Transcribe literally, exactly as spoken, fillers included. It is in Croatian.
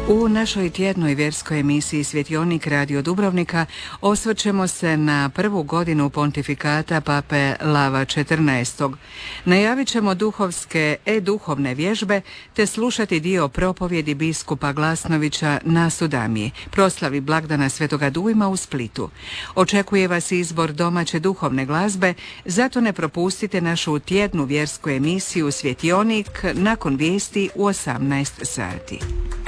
U našoj tjednoj vjerskoj emisiji Svjetionik Radio Dubrovnika osvrćemo se na prvu godinu pontifikata pape Lava četrnaestog. Najavit ćemo duhovske e-duhovne vježbe te slušati dio propovjedi biskupa Glasnovića na Sudamiji, proslavi blagdana Svetoga Dujma u Splitu. Očekuje vas izbor domaće duhovne glazbe, zato ne propustite našu tjednu vjersku emisiju Svjetionik nakon vijesti u osamnaest sati.